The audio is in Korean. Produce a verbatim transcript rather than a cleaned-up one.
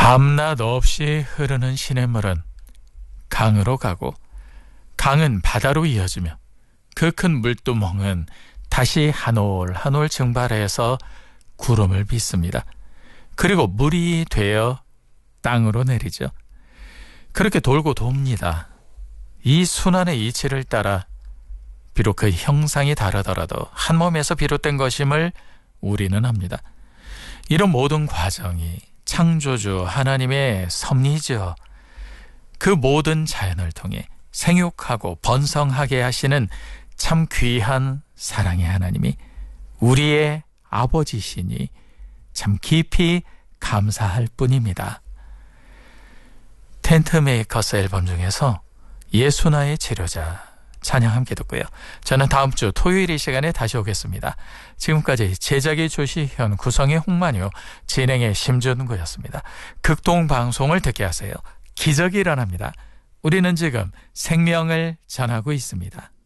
밤낮 없이 흐르는 시냇물은 강으로 가고 강은 바다로 이어지며 그 큰 물두멍은 다시 한 올 한 올 증발해서 구름을 빚습니다. 그리고 물이 되어 땅으로 내리죠. 그렇게 돌고 돕니다. 이 순환의 이치를 따라 비록 그 형상이 다르더라도 한 몸에서 비롯된 것임을 우리는 압니다. 이런 모든 과정이 창조주 하나님의 섭리죠. 그 모든 자연을 통해 생육하고 번성하게 하시는 참 귀한 사랑의 하나님이 우리의 아버지시니 참 깊이 감사할 뿐입니다. 텐트메이커스 앨범 중에서 예수나의 치료자 찬양 함께 듣고요. 저는 다음 주 토요일 이 시간에 다시 오겠습니다. 지금까지 제작의 조시현, 구성의 홍만유, 진행의 심준구였습니다. 극동방송을 듣게 하세요. 기적이 일어납니다. 우리는 지금 생명을 전하고 있습니다.